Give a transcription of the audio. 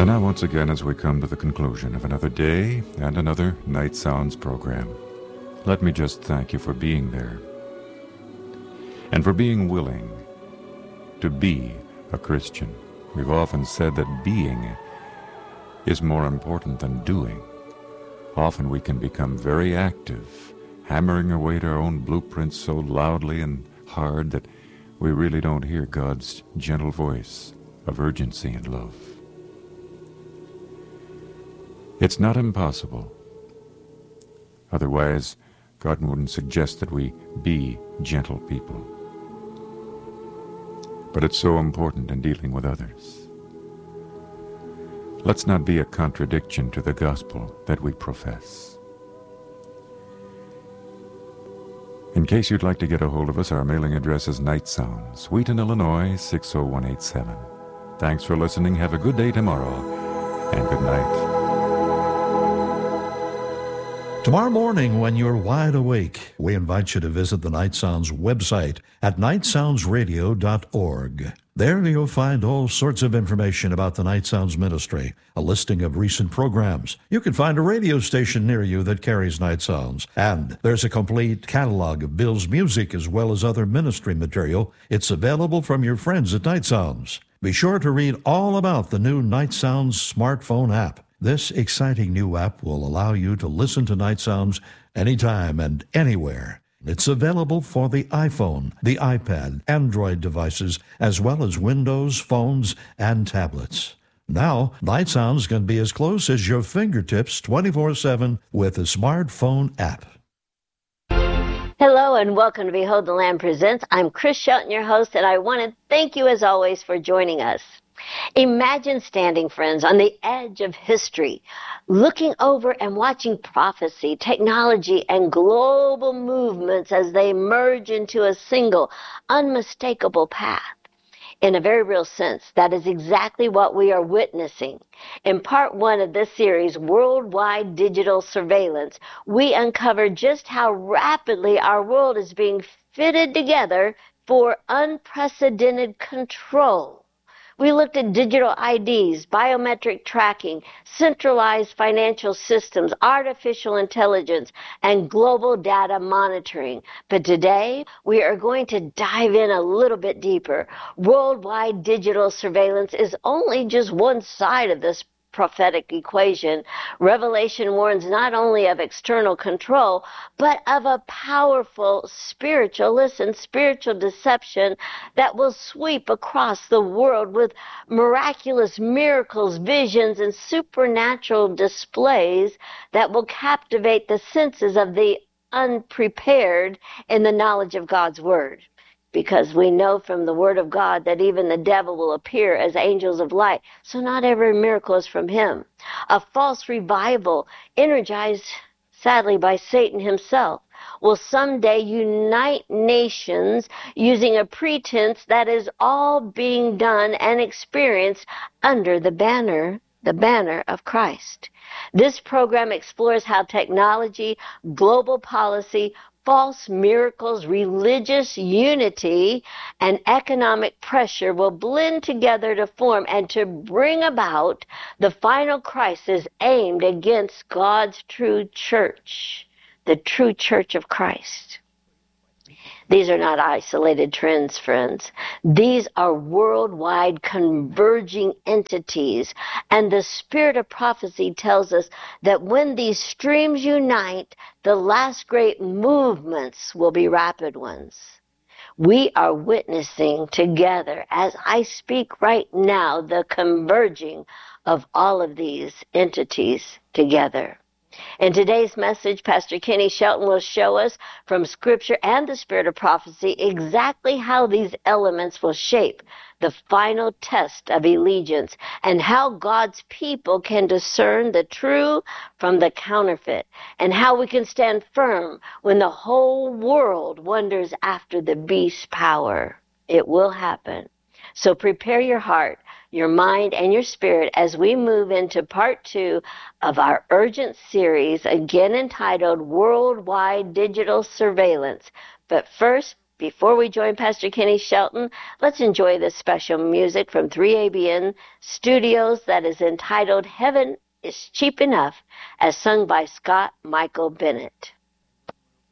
And now once again, as we come to the conclusion of another day and another Night Sounds program, let me just thank you for being there and for being willing to be a Christian. We've often said that being is more important than doing. Often we can become very active, hammering away at our own blueprints so loudly and hard that we really don't hear God's gentle voice of urgency and love. It's not impossible. Otherwise, God wouldn't suggest that we be gentle people. But it's so important in dealing with others. Let's not be a contradiction to the gospel that we profess. In case you'd like to get a hold of us, our mailing address is Night Sounds, Wheaton, Illinois, 60187. Thanks for listening. Have a good day tomorrow, and good night. Tomorrow morning, when you're wide awake, we invite you to visit the Night Sounds website at nightsoundsradio.org. There you'll find all sorts of information about the Night Sounds ministry, a listing of recent programs. You can find a radio station near you that carries Night Sounds, and there's a complete catalog of Bill's music as well as other ministry material. It's available from your friends at Night Sounds. Be sure to read all about the new Night Sounds smartphone app. This exciting new app will allow you to listen to Night Sounds anytime and anywhere. It's available for the iPhone, the iPad, Android devices, as well as Windows, phones, and tablets. Now, Night Sounds can be as close as your fingertips 24/7 with the smartphone app. Hello and welcome to Behold the Lamb Presents. I'm Chris Shelton, your host, and I want to thank you as always for joining us. Imagine standing, friends, on the edge of history, looking over and watching prophecy, technology, and global movements as they merge into a single, unmistakable path. In a very real sense, that is exactly what we are witnessing. In part one of this series, Worldwide Digital Surveillance, we uncovered just how rapidly our world is being fitted together for unprecedented control. We looked at digital IDs, biometric tracking, centralized financial systems, artificial intelligence, and global data monitoring. But today, we are going to dive in a little bit deeper. Worldwide digital surveillance is only just one side of this prophetic equation. Revelation warns not only of external control, but of a powerful spiritual deception that will sweep across the world with miraculous miracles, visions, and supernatural displays that will captivate the senses of the unprepared in the knowledge of God's Word. Because we know from the Word of God that even the devil will appear as angels of light. So not every miracle is from him. A false revival, energized, sadly, by Satan himself, will someday unite nations using a pretense that is all being done and experienced under the banner of Christ. This program explores how technology, global policy, false miracles, religious unity, and economic pressure will blend together to form and to bring about the final crisis aimed against God's true church, the true church of Christ. These are not isolated trends, friends. These are worldwide converging entities. And the spirit of prophecy tells us that when these streams unite, the last great movements will be rapid ones. We are witnessing together, as I speak right now, the converging of all of these entities together. In today's message, Pastor Kenny Shelton will show us from Scripture and the Spirit of Prophecy exactly how these elements will shape the final test of allegiance and how God's people can discern the true from the counterfeit and how we can stand firm when the whole world wonders after the beast's power. It will happen. So prepare your heart, your mind, and your spirit as we move into part 2 of our urgent series, again entitled Worldwide Digital Surveillance. But first, before we join Pastor Kenny Shelton, let's enjoy this special music from 3ABN Studios that is entitled Heaven is Cheap Enough, as sung by Scott Michael Bennett.